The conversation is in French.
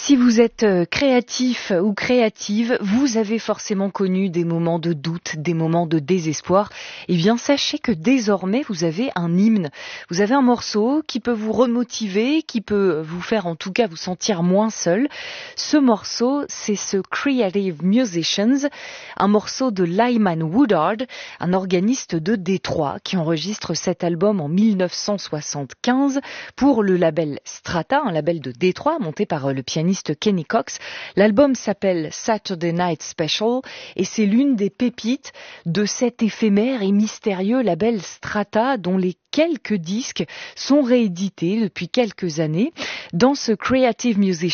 Si vous êtes créatif ou créative, vous avez forcément connu des moments de doute, des moments de désespoir. Eh bien, sachez que désormais, vous avez un hymne. Vous avez un morceau qui peut vous remotiver, qui peut vous faire en tout cas vous sentir moins seul. Ce morceau, c'est ce Creative Musicians, un morceau de Lyman Woodard, un organiste de Détroit qui enregistre cet album en 1975 pour le label Strata, un label de Détroit monté par le pianiste Kenny Cox. L'album s'appelle Saturday Night Special et c'est l'une des pépites de cet éphémère et mystérieux label Strata dont les quelques disques sont réédités depuis quelques années. Dans ce Creative Musicians,